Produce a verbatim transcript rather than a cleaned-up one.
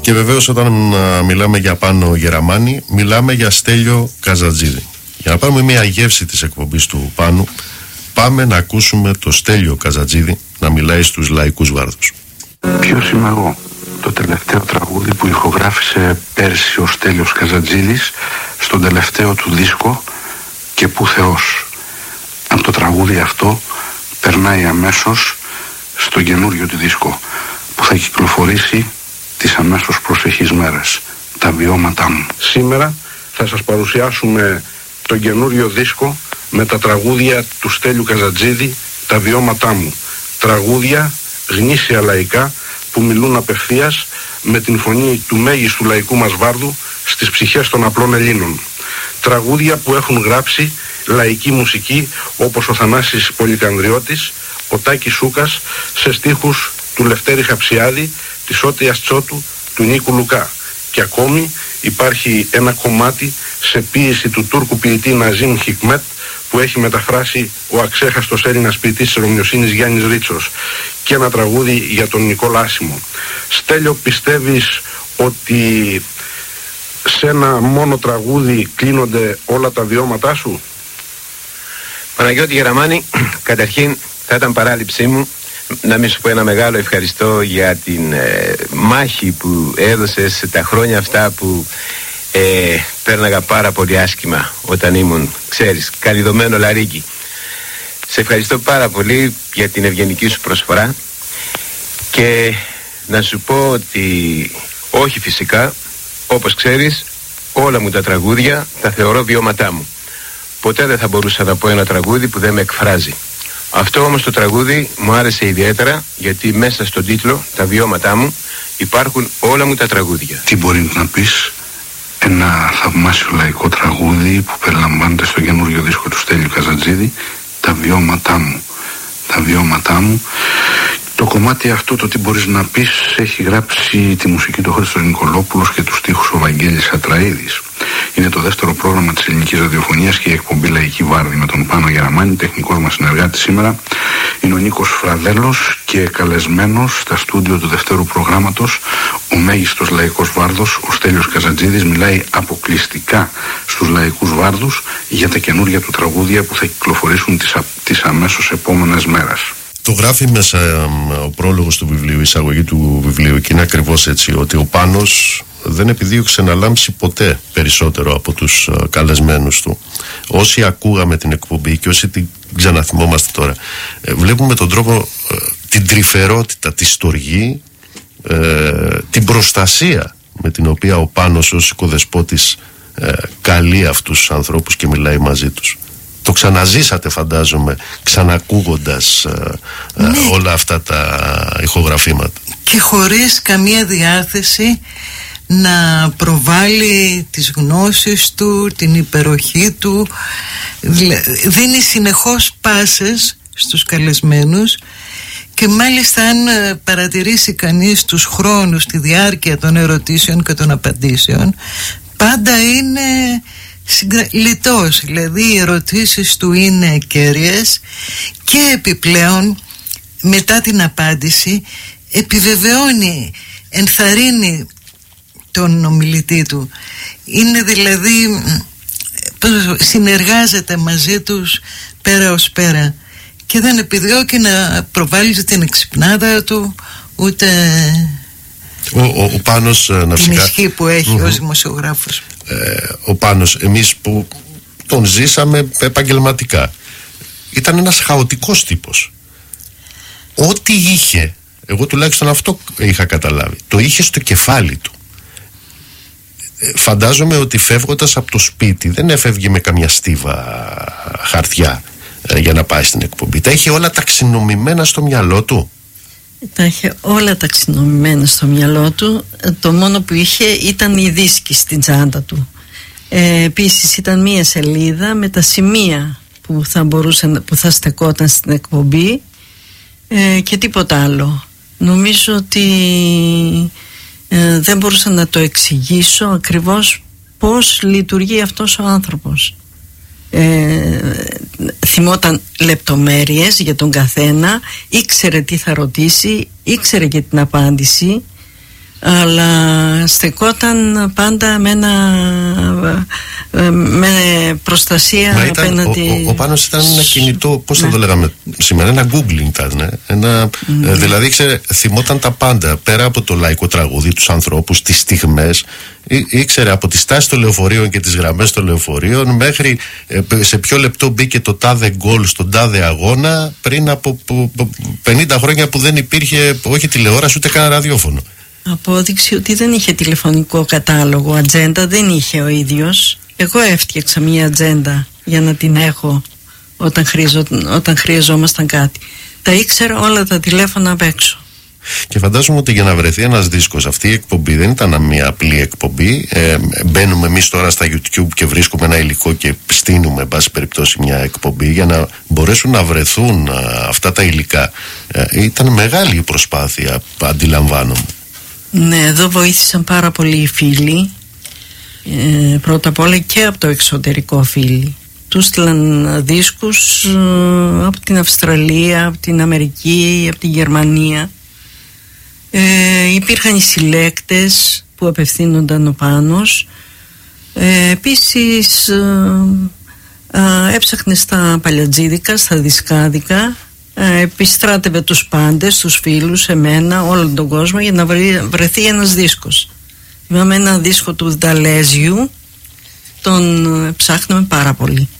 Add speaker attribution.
Speaker 1: Και βεβαίως όταν α, μιλάμε για Πάνο Γεραμάνη, μιλάμε για Στέλιο Καζατζίδη. Για να πάρουμε μια γεύση της εκπομπής του Πάνου, πάμε να ακούσουμε το Στέλιο Καζατζίδη να μιλάει στους λαϊκούς βάρδους.
Speaker 2: Ποιος είμαι εγώ? Το τελευταίο τραγούδι που ηχογράφησε πέρσι ο Στέλιος Καζατζίδης στον τελευταίο του δίσκο «Και πού Θεός». Από το τραγούδι αυτό περνάει αμέσως στο καινούριο του δίσκο που θα κυκλοφορήσει τις αμέσως προσεχείς μέρες, «Τα βιώματά μου». Σήμερα θα σας παρουσιάσουμε τον καινούριο δίσκο με τα τραγούδια του Στέλιου Καζατζίδη, «Τα βιώματά μου». Τραγούδια γνήσια λαϊκά που μιλούν απευθείας με την φωνή του μέγιστου λαϊκού μας βάρδου στις ψυχές των απλών Ελλήνων. Τραγούδια που έχουν γράψει λαϊκή μουσική όπως ο Θανάσης Πολυκανδριώτης, ο Τάκης Σούκας σε στίχους του Λευτέρη Χαψιάδη, της Ότιας Τσότου, του Νίκου Λουκά. Και ακόμη υπάρχει ένα κομμάτι σε ποίηση του Τούρκου ποιητή Ναζίμ Χικμέτ που έχει μεταφράσει ο αξέχαστος Έλληνας ποιητής της Ρωμιοσύνης Γιάννης Ρίτσος, και ένα τραγούδι για τον Νικόλα Άσιμο. Στέλιο, πιστεύεις ότι σε ένα μόνο τραγούδι κλείνονται όλα τα βιώματά σου?
Speaker 3: Παναγιώτη Γεραμάνη, καταρχήν θα ήταν παράληψή μου να μην σου πω ένα μεγάλο ευχαριστώ για την ε, μάχη που έδωσες τα χρόνια αυτά που ε, πέρναγα πάρα πολύ άσχημα όταν ήμουν, ξέρεις, καλυδωμένο λαρίκι. Σε ευχαριστώ πάρα πολύ για την ευγενική σου προσφορά και να σου πω ότι όχι φυσικά, όπως ξέρεις, όλα μου τα τραγούδια τα θεωρώ βιώματά μου. Ποτέ δεν θα μπορούσα να πω ένα τραγούδι που δεν με εκφράζει. Αυτό όμως το τραγούδι μου άρεσε ιδιαίτερα γιατί μέσα στον τίτλο «Τα βιώματά μου» υπάρχουν όλα μου τα τραγούδια.
Speaker 2: Τι μπορεί να πεις? Ένα θαυμάσιο λαϊκό τραγούδι που περιλαμβάνεται στο καινούριο δίσκο του Στέλιου Καζατζίδη, «Τα βιώματά μου». Τα βιώματά μου. Το κομμάτι αυτό, το τι μπορείς να πεις, έχει γράψει τη μουσική του Χρήστος Νικολόπουλος και τους στίχους ο Βαγγέλης Ατραίδης. Είναι το δεύτερο πρόγραμμα της ελληνικής ραδιοφωνίας και η εκπομπή Λαϊκή Βάρδη με τον Πάνο Γεραμάνη. Τεχνικός μας συνεργάτης σήμερα είναι ο Νίκος Φραδέλος και καλεσμένος στα στούντιο του δευτέρου προγράμματος ο μέγιστος λαϊκός βάρδος, ο Στέλιος Καζατζίδης. Μιλάει αποκλειστικά στους λαϊκούς βάρδους για τα καινούργια του τραγούδια που θα κυκλοφορήσουν τις, α, τις αμέσως επόμενες μέρες.
Speaker 1: Το γράφει μέσα ο πρόλογος του βιβλίου, η εισαγωγή του βιβλίου, και είναι ακριβώς έτσι, ότι ο Πάνος δεν επιδίωξε να λάμψει ποτέ περισσότερο από τους uh, καλεσμένους του. Όσοι ακούγαμε την εκπομπή και όσοι την ξαναθυμόμαστε τώρα, ε, βλέπουμε τον τρόπο, ε, την τρυφερότητα, τη στοργή, ε, την προστασία με την οποία ο Πάνος ως οικοδεσπότης ε, καλεί αυτούς τους ανθρώπους και μιλάει μαζί τους. Το ξαναζήσατε, φαντάζομαι, ξανακούγοντας ε, ναι. ε, όλα αυτά τα ηχογραφήματα.
Speaker 4: Και χωρίς καμία διάθεση να προβάλλει τις γνώσεις του, την υπεροχή του. Δίνει συνεχώς πάσες στους καλεσμένους και μάλιστα αν παρατηρήσει κανείς τους χρόνους, τη διάρκεια των ερωτήσεων και των απαντήσεων, πάντα είναι λιτός, δηλαδή οι ερωτήσεις του είναι κέρυες και επιπλέον μετά την απάντηση επιβεβαιώνει, ενθαρρύνει τον ομιλητή του. Είναι δηλαδή, συνεργάζεται μαζί τους πέρα ως πέρα και δεν επιδιώκει να προβάλλει την εξυπνάδα του ούτε
Speaker 1: ο, ο, ο Πάνος, να
Speaker 4: την ισχύ που έχει mm-hmm. ως δημοσιογράφος.
Speaker 1: Ε, ο Πάνος, εμείς που τον ζήσαμε επαγγελματικά, ήταν ένας χαοτικός τύπος. Ό,τι είχε, εγώ τουλάχιστον αυτό είχα καταλάβει, το είχε στο κεφάλι του. ε, Φαντάζομαι ότι φεύγοντας από το σπίτι δεν έφευγε με καμιά στίβα χαρτιά ε, για να πάει στην εκπομπή. Τα είχε όλα ταξινομημένα στο μυαλό του.
Speaker 5: Τα είχε όλα ταξινομημένα στο μυαλό του. Το μόνο που είχε ήταν οι δίσκοι στην τσάντα του. ε, Επίσης ήταν μία σελίδα με τα σημεία που θα, μπορούσαν, που θα στεκόταν στην εκπομπή ε, και τίποτα άλλο. Νομίζω ότι ε, δεν μπορούσα να το εξηγήσω ακριβώς πώς λειτουργεί αυτός ο άνθρωπος. Ε, θυμόταν λεπτομέρειες για τον καθένα, ήξερε τι θα ρωτήσει, ήξερε και την απάντηση. αλλά στεκόταν πάντα με, ένα, με προστασία απέναντι.
Speaker 1: Ο, ο, ο Πάνος ήταν ένα κινητό, πώς ναι. θα το λέγαμε σήμερα, ένα googling ήταν, ένα, ναι. δηλαδή ήξερε, θυμόταν τα πάντα, πέρα από το λαϊκό τραγούδι, τους ανθρώπους, τις στιγμές, ή, ήξερε από τις τάσεις των λεωφορείων και τις γραμμές των λεωφορείων μέχρι σε ποιο λεπτό μπήκε το τάδε γκολ στον τάδε αγώνα, πριν από πενήντα χρόνια που δεν υπήρχε όχι τηλεόραση ούτε καν ραδιόφωνο.
Speaker 5: Απόδειξη ότι δεν είχε τηλεφωνικό κατάλογο, ατζέντα δεν είχε ο ίδιος. Εγώ έφτιαξα μια ατζέντα για να την έχω όταν, χρειαζο, όταν χρειαζόμασταν κάτι. Τα ήξερα όλα τα τηλέφωνα απ' έξω.
Speaker 1: Και φαντάζομαι ότι για να βρεθεί ένας δίσκος, αυτή η εκπομπή δεν ήταν μια απλή εκπομπή. Ε, μπαίνουμε εμείς τώρα στα YouTube και βρίσκουμε ένα υλικό και στείνουμε, εν πάση περιπτώσει, μια εκπομπή για να μπορέσουν να βρεθούν α, αυτά τα υλικά. Ε, ήταν μεγάλη η προσπάθεια, αντιλαμβάνομαι.
Speaker 5: Ναι, εδώ βοήθησαν πάρα πολλοί οι φίλοι, ε, πρώτα απ' όλα και από το εξωτερικό φίλοι. Τους στείλαν δίσκους ε, από την Αυστραλία, από την Αμερική, από την Γερμανία. Ε, υπήρχαν οι συλλέκτες που απευθύνονταν ο Πάνος. Ε, επίσης ε, ε, έψαχνε στα παλιατζίδικα, στα δισκάδικα. Ε, επιστράτευε τους πάντες, τους φίλους, εμένα, όλον τον κόσμο για να βρει, βρεθεί ένας δίσκος. Είχαμε ένα δίσκο του Δαλέζιου, τον ψάχναμε πάρα πολύ.